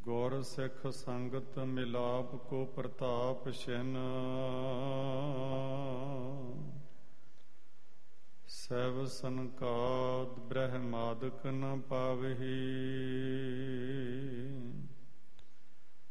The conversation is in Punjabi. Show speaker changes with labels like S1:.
S1: ਗੁਰ ਸਿੱਖ ਸੰਗਤ ਮਿਲਾਪ ਕੋ ਪ੍ਰਤਾਪ ਛਿਨ ਸੈਵ ਸੰਕਾਤ ਬ੍ਰਹਮਾਦਿਕ ਨ ਪਾਵਹੀ